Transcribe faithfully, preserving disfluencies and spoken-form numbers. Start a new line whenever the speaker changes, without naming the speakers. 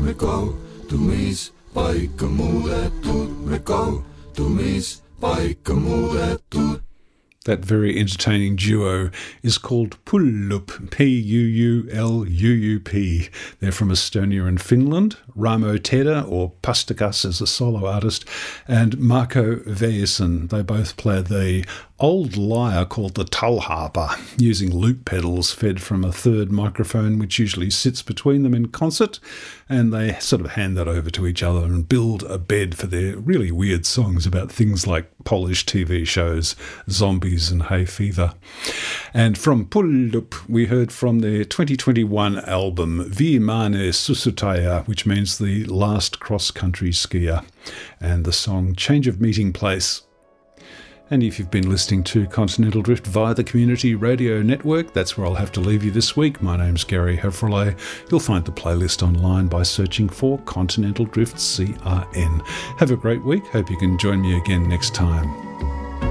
me kautumis paikka muutettu. Me kautumis paikka muutettu. That very entertaining duo is called Pullulup, P U U L U U P. They're from Estonia and Finland. Raimo Tedder, or Pastakas as a solo artist, and Marco Väisänen. They both play the old lyre called the talharpa, using loop pedals fed from a third microphone which usually sits between them in concert, and they sort of hand that over to each other and build a bed for their really weird songs about things like Polish T V shows, zombies and hay fever. And from Pullulup we heard from their twenty twenty-one album Viimeinen Sussutaja, which means the last cross-country skier, and the song Change of Meeting Place. And if you've been listening to Continental Drift via the Community Radio Network, that's where I'll have to leave you this week. My name's Gary Hefferle. You'll find the playlist online by searching for Continental Drift C R N. Have a great week. Hope you can join me again next time.